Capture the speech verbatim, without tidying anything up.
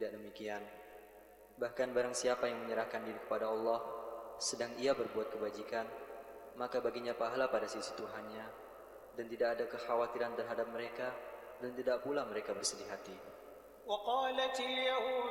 Tidak demikian. Bahkan barang siapa yang menyerahkan diri kepada Allah sedang ia berbuat kebajikan, maka baginya pahala pada sisi Tuhannya, dan tidak ada kekhawatiran terhadap mereka, dan tidak pula mereka bersedih hati. وقالت اليهود